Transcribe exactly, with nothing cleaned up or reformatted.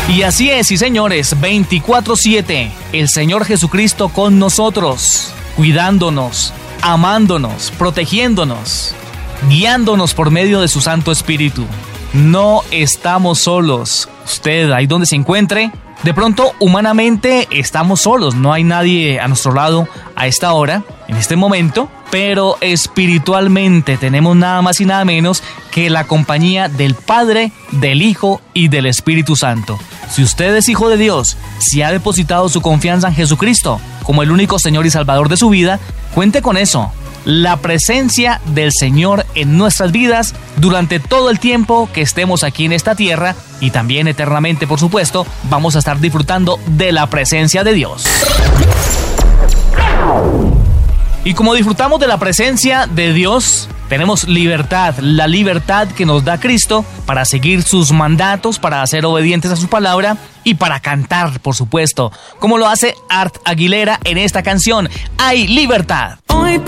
Y así es, sí señores, veinticuatro siete, el Señor Jesucristo con nosotros, cuidándonos, amándonos, protegiéndonos, guiándonos por medio de su Santo Espíritu. No estamos solos. Usted, ahí donde se encuentre, de pronto humanamente estamos solos, no hay nadie a nuestro lado a esta hora, en este momento, pero espiritualmente tenemos nada más y nada menos que la compañía del Padre, del Hijo y del Espíritu Santo. Si usted es hijo de Dios, si ha depositado su confianza en Jesucristo como el único Señor y Salvador de su vida, cuente con eso. La presencia del Señor en nuestras vidas durante todo el tiempo que estemos aquí en esta tierra y también eternamente, por supuesto, vamos a estar disfrutando de la presencia de Dios. Y como disfrutamos de la presencia de Dios, tenemos libertad, la libertad que nos da Cristo para seguir sus mandatos, para ser obedientes a su palabra y para cantar, por supuesto, como lo hace Art Aguilera en esta canción, Hay Libertad.